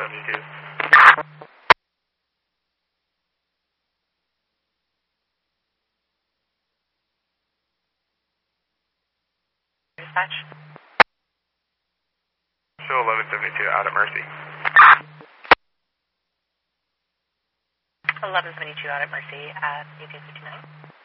1172. Dispatch. Still 1172 out of Mercy. 1172 out at Mercy at UK 59.